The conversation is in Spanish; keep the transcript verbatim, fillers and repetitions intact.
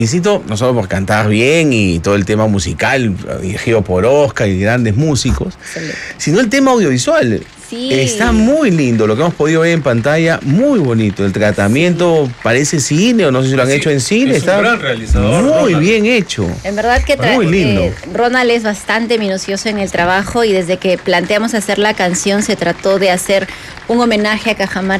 Insisto, no solo por cantar bien y todo el tema musical, dirigido por Oscar y grandes músicos, Excelente. sino el tema audiovisual. Sí. Está muy lindo lo que hemos podido ver en pantalla, muy bonito. El tratamiento sí. parece cine, o no sé si lo han Sí, hecho en cine. Es está un gran realizador. muy Ronald. bien hecho. En verdad que tra- muy lindo. Eh, Ronald es bastante minucioso en el trabajo y desde que planteamos hacer la canción se trató de hacer un homenaje a Cajamarca